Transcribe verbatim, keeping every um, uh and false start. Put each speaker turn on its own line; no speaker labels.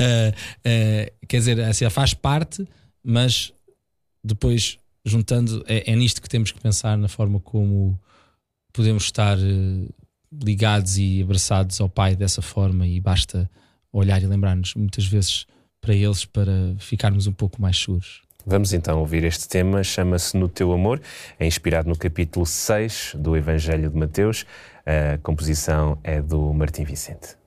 uh, uh, quer dizer, assim, faz parte, mas depois juntando, é, é nisto que temos que pensar, na forma como podemos estar uh, ligados e abraçados ao Pai dessa forma, e basta olhar e lembrar-nos muitas vezes para eles, para ficarmos um pouco mais seguros.
Vamos então ouvir este tema, chama-se No Teu Amor, é inspirado no capítulo seis do Evangelho de Mateus. A composição é do Martim Vicente.